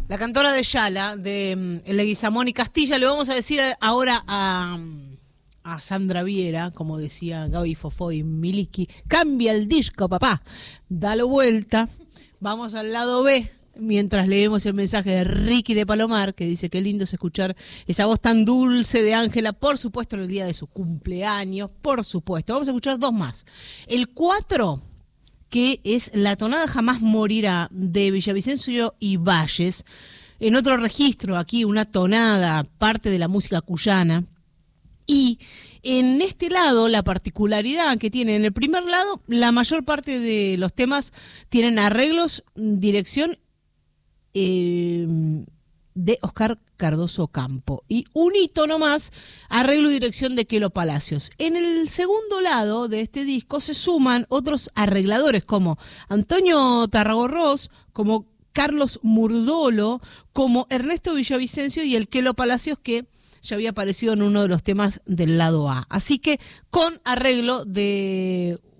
La cantora de Yala, de Leguizamón y Castilla. Le vamos a decir ahora a Sandra Viera, como decía Gaby Fofó y Miliki, cambia el disco, papá, dalo vuelta. Vamos al lado B, mientras leemos el mensaje de Ricky de Palomar, que dice que lindo es escuchar esa voz tan dulce de Ángela, por supuesto en el día de su cumpleaños, por supuesto. Vamos a escuchar dos más. El 4, que es La tonada jamás morirá, de Villavicencio y Valles. En otro registro, aquí una tonada, parte de la música cuyana. Y en este lado, la particularidad que tiene, en el primer lado, la mayor parte de los temas tienen arreglos, dirección de Oscar Cardoso Campo. Y un hito nomás, arreglo y dirección de Quelo Palacios. En el segundo lado de este disco se suman otros arregladores como Antonio Tarragorros, como Carlos Murdolo, como Ernesto Villavicencio y el Quelo Palacios, que ya había aparecido en uno de los temas del lado A. Así que con arreglo de